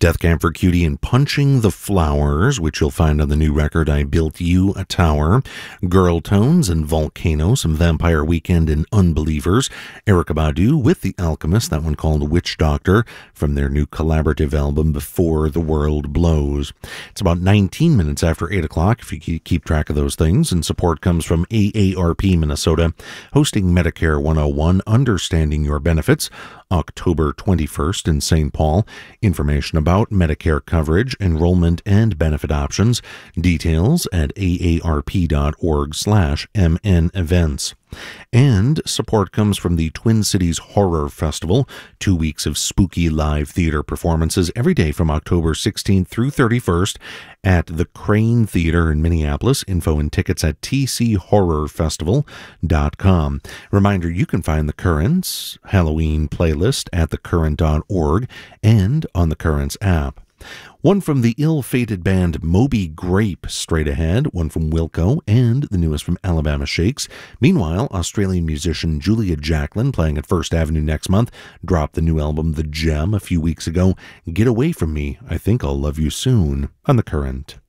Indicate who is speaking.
Speaker 1: Death Camp for Cutie and Punching the Flowers, which you'll find on the new record I Built You a Tower. Girl Tones and Volcano, some Vampire Weekend and Unbelievers. Erykah Badu with The Alchemist, that one called Witch Doctor, from their new collaborative album Before the World Blows. It's about 19 minutes after 8 o'clock, if you keep track of those things, and support comes from AARP Minnesota, hosting Medicare 101, Understanding Your Benefits, October 21st in St. Paul. Information about Medicare coverage, enrollment, and benefit options. Details at aarp.org/MN events. And support comes from the Twin Cities Horror Festival, 2 weeks of spooky live theater performances every day from October 16th through 31st at the Crane Theater in Minneapolis. Info and tickets at tchorrorfestival.com. Reminder, you can find the Currents Halloween playlist at thecurrent.org and on the Currents app. One from the ill-fated band Moby Grape straight ahead, one from Wilco, and the newest from Alabama Shakes. Meanwhile, Australian musician Julia Jacklin, playing at First Avenue next month, dropped the new album The Gem a few weeks ago. Get Away From Me, I Think I'll Love You Soon, on The Current.